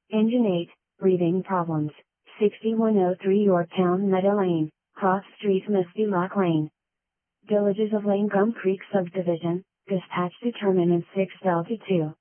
Engine 8, breathing problems, 6103 Yorktown Meadow Lane, Cross Street Misty Lock Lane. Villages of Lane Gum Creek Subdivision, dispatch to terminus 6 Delta 2.